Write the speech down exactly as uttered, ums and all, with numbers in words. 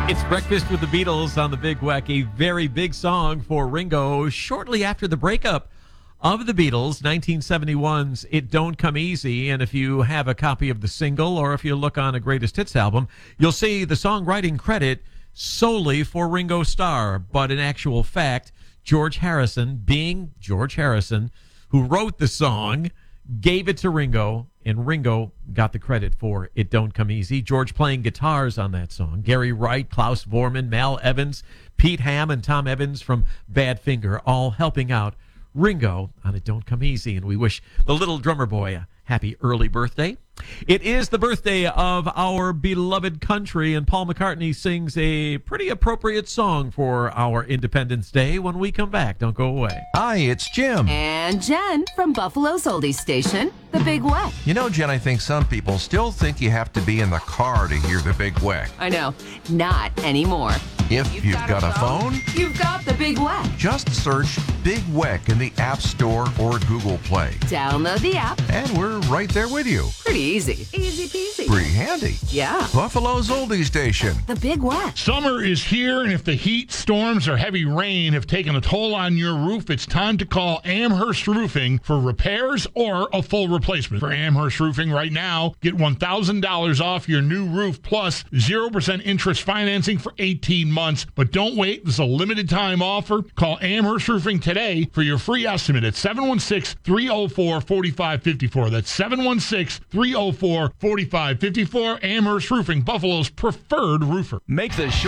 It's Breakfast with the Beatles on the Big Weck, a very big song for Ringo shortly after the breakup of the Beatles, nineteen seventy-one's It Don't Come Easy. And if you have a copy of the single or if you look on a Greatest Hits album, you'll see the songwriting credit solely for Ringo Starr. But in actual fact, George Harrison, being George Harrison, who wrote the song, gave it to Ringo, and Ringo got the credit for It Don't Come Easy. George playing guitars on that song. Gary Wright, Klaus Vorman, Mal Evans, Pete Ham, and Tom Evans from Badfinger all helping out Ringo on It Don't Come Easy. And we wish the little drummer boy a happy early birthday. It is the birthday of our beloved country, and Paul McCartney sings a pretty appropriate song for our Independence Day when we come back. Don't go away. Hi, it's Jim. And Jen from Buffalo's Oldies Station, The Big Weck. You know, Jen, I think some people still think you have to be in the car to hear The Big Weck. I know, not anymore. If you've, you've got, got a phone, phone, you've got The Big Weck. Just search Big Weck in the App Store or Google Play. Download the app. And we're right there with you. Pretty easy. Easy peasy. Pretty handy. Yeah. Buffalo's Oldies Station. The Big Weck. Summer is here, and if the heat, storms, or heavy rain have taken a toll on your roof, it's time to call Amherst Roofing for repairs or a full replacement. For Amherst Roofing right now, get one thousand dollars off your new roof plus zero percent interest financing for eighteen months. But don't wait. This is a limited time offer. Call Amherst Roofing today for your free estimate at seven one six, three oh four, four five five four. That's seven one six, three oh four, four five five four. Amherst Roofing, Buffalo's preferred roofer. Make the